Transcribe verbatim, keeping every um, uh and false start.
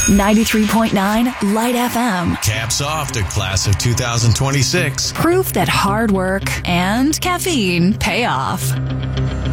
ninety-three point nine Light F M. Caps off the class of two thousand twenty-six. Proof that hard work and caffeine pay off.